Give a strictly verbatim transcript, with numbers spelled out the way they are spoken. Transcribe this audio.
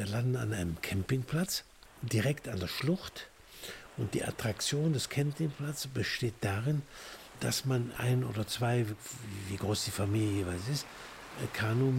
landen an einem Campingplatz, direkt an der Schlucht. Und die Attraktion des Campingplatzes besteht darin, dass man ein oder zwei, wie groß die Familie jeweils ist, Kanu